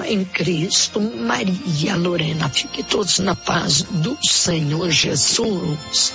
em Cristo, Maria Lorena. Fiquem todos na paz do Senhor Jesus.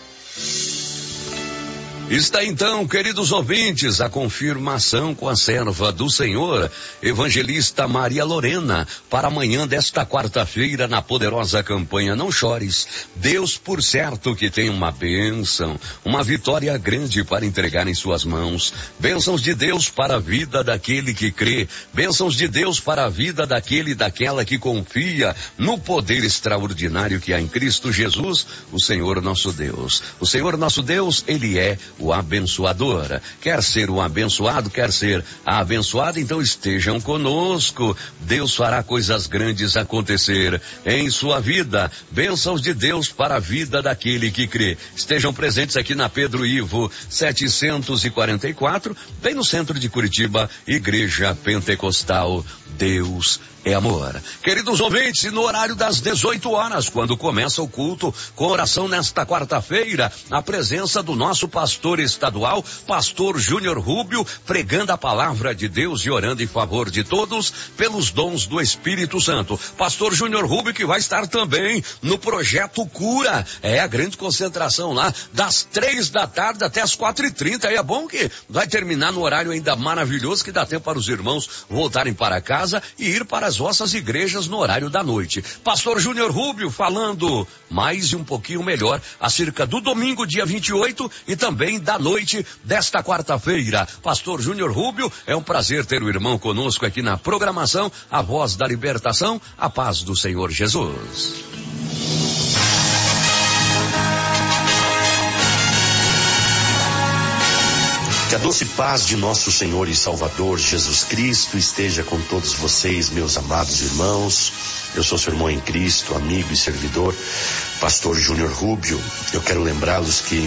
Está então, queridos ouvintes, a confirmação com a serva do Senhor, evangelista Maria Lorena, para amanhã desta quarta-feira na poderosa campanha Não Chores. Deus por certo que tem uma bênção, uma vitória grande para entregar em suas mãos. Bênçãos de Deus para a vida daquele que crê, bênçãos de Deus para a vida daquele e daquela que confia no poder extraordinário que há em Cristo Jesus, o Senhor nosso Deus. O Senhor nosso Deus, Ele é o abençoador. Quer ser o abençoado, quer ser a abençoada, então estejam conosco. Deus fará coisas grandes acontecer em sua vida. Bênçãos de Deus para a vida daquele que crê. Estejam presentes aqui na Pedro Ivo 744, bem no centro de Curitiba, Igreja Pentecostal Deus é amor. Queridos ouvintes, e no horário das 18 horas, quando começa o culto com oração nesta quarta-feira, a presença do nosso pastor estadual, pastor Júnior Rubio, pregando a palavra de Deus e orando em favor de todos pelos dons do Espírito Santo. Pastor Júnior Rubio, que vai estar também no projeto Cura, é a grande concentração lá, das 3 da tarde até as 4h30, é bom que vai terminar no horário ainda maravilhoso, que dá tempo para os irmãos voltarem para casa e ir para as vossas igrejas no horário da noite. Pastor Júnior Rubio falando mais e um pouquinho melhor acerca do domingo, dia 28, e também da noite desta quarta-feira. Pastor Júnior Rubio, é um prazer ter o irmão conosco aqui na programação, a voz da libertação, a paz do Senhor Jesus. Que a doce paz de nosso Senhor e Salvador Jesus Cristo esteja com todos vocês, meus amados irmãos. Eu sou seu irmão em Cristo, amigo e servidor, pastor Júnior Rubio. Eu quero lembrá-los que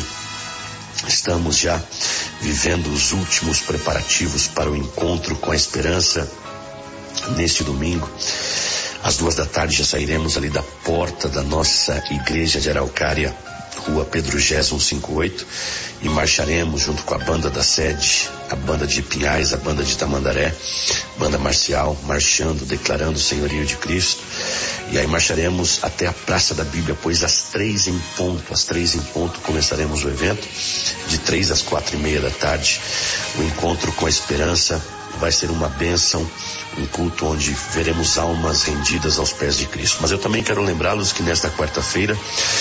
estamos já vivendo os últimos preparativos para o encontro com a esperança neste domingo. Às 2 da tarde já sairemos ali da porta da nossa igreja de Araucária, Rua Pedro Gés 158, e marcharemos junto com a banda da sede, a banda de Pinhais, a banda de Tamandaré, banda marcial, marchando, declarando o senhorio de Cristo. E aí marcharemos até a Praça da Bíblia, pois às 3 em ponto começaremos o evento, de 3 às 4h30 da tarde. O encontro com a esperança vai ser uma bênção, um culto onde veremos almas rendidas aos pés de Cristo. Mas eu também quero lembrá-los que nesta quarta-feira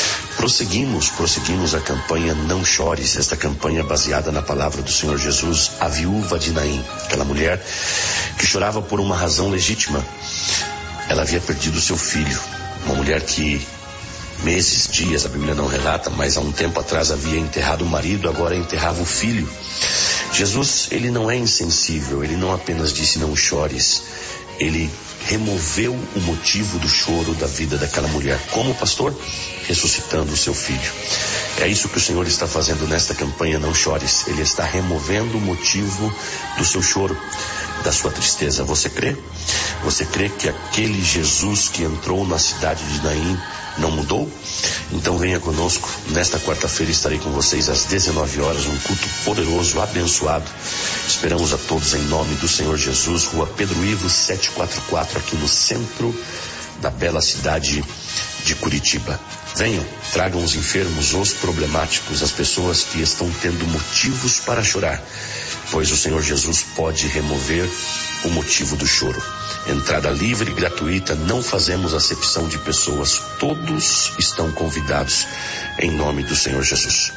prosseguimos a campanha Não Chores, esta campanha baseada na palavra do Senhor Jesus, a viúva de Naim, aquela mulher que chorava por uma razão legítima. Ela havia perdido seu filho, uma mulher que meses, dias, a Bíblia não relata, mas há um tempo atrás havia enterrado o marido, agora enterrava o filho. Jesus, ele não é insensível, ele não apenas disse não chores, ele removeu o motivo do choro da vida daquela mulher. Como pastor? Ressuscitando o seu filho. É isso que o Senhor está fazendo nesta campanha Não Chores. Ele está removendo o motivo do seu choro, da sua tristeza. Você crê? Você crê que aquele Jesus que entrou na cidade de Naim não mudou? Então venha conosco. Nesta quarta-feira estarei com vocês às 19 horas, um culto poderoso, abençoado. Esperamos a todos em nome do Senhor Jesus, Rua Pedro Ivo 744, aqui no centro da bela cidade de Curitiba. Venham, tragam os enfermos, os problemáticos, as pessoas que estão tendo motivos para chorar, pois o Senhor Jesus pode remover o motivo do choro. Entrada livre e gratuita, não fazemos acepção de pessoas, todos estão convidados em nome do Senhor Jesus.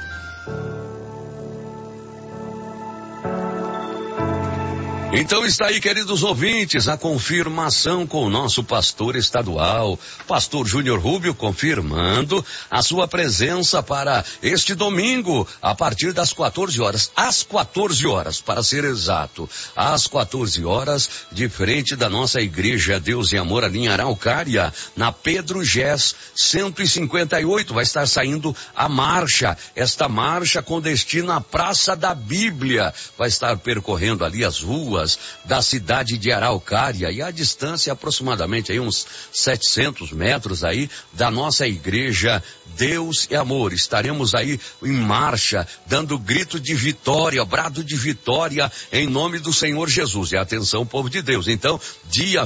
Então está aí, queridos ouvintes, a confirmação com o nosso pastor estadual, pastor Júnior Rubio, confirmando a sua presença para este domingo, a partir das 14 horas, às 14 horas, para ser exato, às 14 horas, de frente da nossa igreja Deus e Amor, ali em Araucária, na Pedro Gés 158, vai estar saindo a marcha, esta marcha com destino à Praça da Bíblia, vai estar percorrendo ali as ruas da cidade de Araucária, e a distância é aproximadamente aí uns 700 metros aí da nossa igreja Deus e Amor. Estaremos aí em marcha, dando grito de vitória, brado de vitória em nome do Senhor Jesus. E atenção, povo de Deus. Então, dia